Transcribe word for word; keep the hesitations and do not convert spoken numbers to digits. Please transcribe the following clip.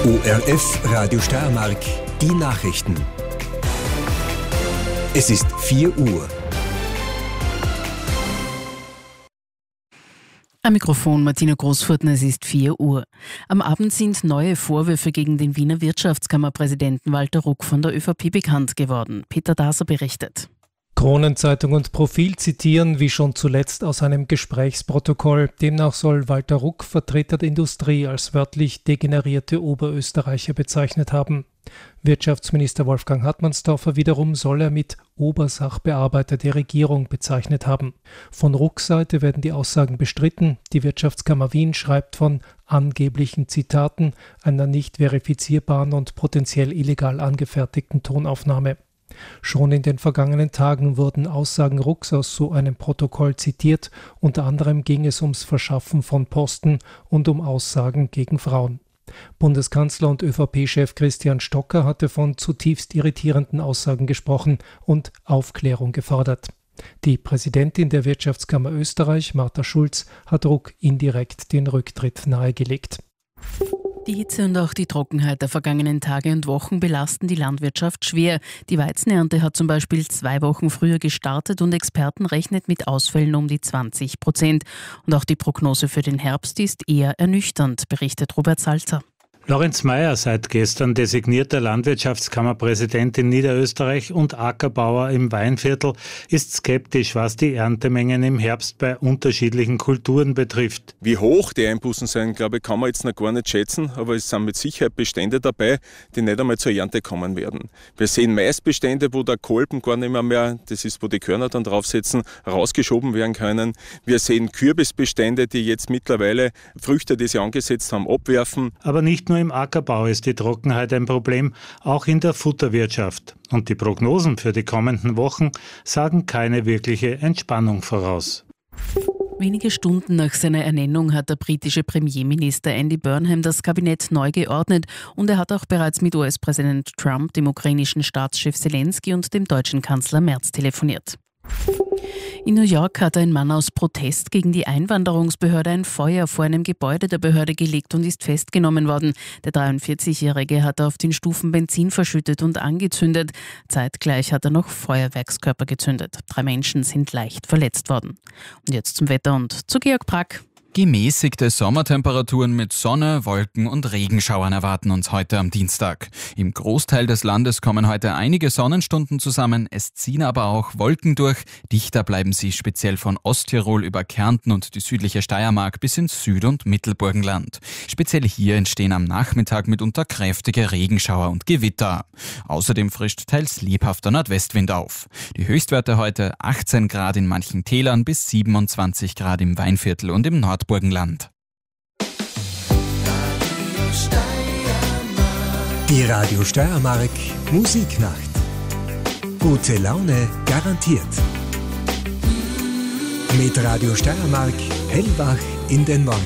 O R F Radio Steiermark, die Nachrichten. Es ist vier Uhr. Am Mikrofon Martina Großfurten, es ist vier Uhr. Am Abend sind neue Vorwürfe gegen den Wiener Wirtschaftskammerpräsidenten Walter Ruck von der ÖVP bekannt geworden. Peter Daser berichtet. Kronenzeitung und Profil zitieren, wie schon zuletzt aus einem Gesprächsprotokoll. Demnach soll Walter Ruck Vertreter der Industrie als wörtlich degenerierte Oberösterreicher bezeichnet haben. Wirtschaftsminister Wolfgang Hartmannsdorfer wiederum soll er mit Obersachbearbeiter der Regierung bezeichnet haben. Von Rucks Seite werden die Aussagen bestritten. Die Wirtschaftskammer Wien schreibt von angeblichen Zitaten, einer nicht verifizierbaren und potenziell illegal angefertigten Tonaufnahme. Schon in den vergangenen Tagen wurden Aussagen Rucks aus so einem Protokoll zitiert. Unter anderem ging es ums Verschaffen von Posten und um Aussagen gegen Frauen. Bundeskanzler und ÖVP-Chef Christian Stocker hatte von zutiefst irritierenden Aussagen gesprochen und Aufklärung gefordert. Die Präsidentin der Wirtschaftskammer Österreich, Martha Schulz, hat Ruck indirekt den Rücktritt nahegelegt. Die Hitze und auch die Trockenheit der vergangenen Tage und Wochen belasten die Landwirtschaft schwer. Die Weizenernte hat zum Beispiel zwei Wochen früher gestartet und Experten rechnen mit Ausfällen um die zwanzig Prozent. Und auch die Prognose für den Herbst ist eher ernüchternd, berichtet Robert Salzer. Lorenz Meyer, seit gestern designierter Landwirtschaftskammerpräsident in Niederösterreich und Ackerbauer im Weinviertel, ist skeptisch, was die Erntemengen im Herbst bei unterschiedlichen Kulturen betrifft. Wie hoch die Einbußen sein, glaube ich, kann man jetzt noch gar nicht schätzen, aber es sind mit Sicherheit Bestände dabei, die nicht einmal zur Ernte kommen werden. Wir sehen Maisbestände, wo der Kolben gar nicht mehr, mehr, das ist, wo die Körner dann draufsetzen, rausgeschoben werden können. Wir sehen Kürbisbestände, die jetzt mittlerweile Früchte, die sie angesetzt haben, abwerfen. Aber nicht nur im Ackerbau ist die Trockenheit ein Problem, auch in der Futterwirtschaft. Und die Prognosen für die kommenden Wochen sagen keine wirkliche Entspannung voraus. Wenige Stunden nach seiner Ernennung hat der britische Premierminister Andy Burnham das Kabinett neu geordnet und er hat auch bereits mit U S-Präsident Trump, dem ukrainischen Staatschef Zelensky und dem deutschen Kanzler Merz telefoniert. In New York hat ein Mann aus Protest gegen die Einwanderungsbehörde ein Feuer vor einem Gebäude der Behörde gelegt und ist festgenommen worden. Der dreiundvierzigjährige hat auf den Stufen Benzin verschüttet und angezündet. Zeitgleich hat er noch Feuerwerkskörper gezündet. Drei Menschen sind leicht verletzt worden. Und jetzt zum Wetter und zu Georg Brack. Gemäßigte Sommertemperaturen mit Sonne, Wolken und Regenschauern erwarten uns heute am Dienstag. Im Großteil des Landes kommen heute einige Sonnenstunden zusammen, es ziehen aber auch Wolken durch. Dichter bleiben sie speziell von Osttirol über Kärnten und die südliche Steiermark bis ins Süd- und Mittelburgenland. Speziell hier entstehen am Nachmittag mitunter kräftige Regenschauer und Gewitter. Außerdem frischt teils lebhafter Nordwestwind auf. Die Höchstwerte heute achtzehn Grad in manchen Tälern bis siebenundzwanzig Grad im Weinviertel und im Nordburgenland. Die Radio Steiermark Musiknacht. Gute Laune garantiert. Mit Radio Steiermark hellwach in den Morgen.